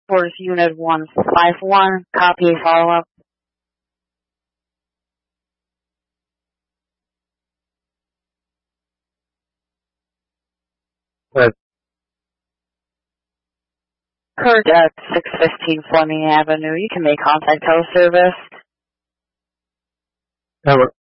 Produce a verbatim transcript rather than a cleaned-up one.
Force Unit one five one, copy follow-up. Right. Kurt at six fifteen Fleming Avenue. You can make contact teleservice. Over.